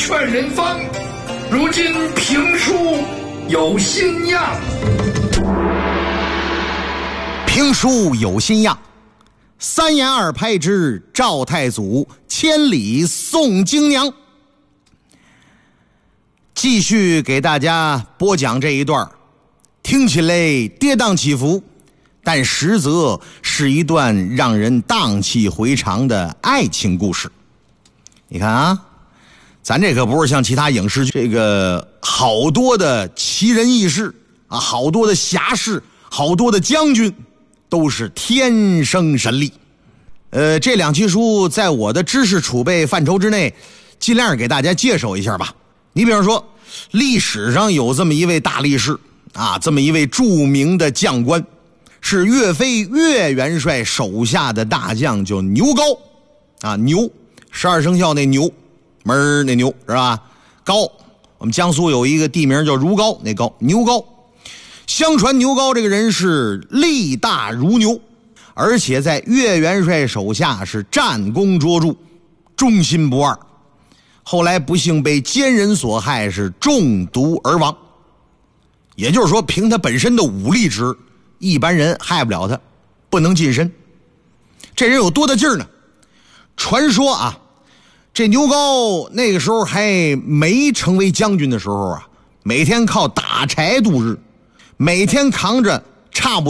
劝人方，如今评书有新样。 评书有新样，三言二拍之赵太祖千里送京娘。继续给大家播讲这一段，听起来跌宕起伏，但实则是一段让人荡气回肠的爱情故事。你看啊，咱这可不是像其他影视剧这个好多的奇人异事啊，好多的侠士，好多的将军都是天生神力。这两期书在我的知识储备范畴之内，尽量给大家介绍一下吧。你比方说，历史上有这么一位大力士啊，这么一位著名的将官，是岳飞岳元帅手下的大将，叫牛皋啊，牛12生肖那牛，门那牛是吧？皋，我们江苏有一个地名叫如皋，那皋牛皋。相传牛皋这个人是力大如牛，而且在岳元帅手下是战功卓著，忠心不二。后来不幸被奸人所害，是中毒而亡。也就是说，凭他本身的武力值，一般人害不了他，不能近身。这人有多大劲儿呢？传说啊，这牛皋那个时候还没成为将军的时候啊，每天靠打柴度日，每天扛着差不多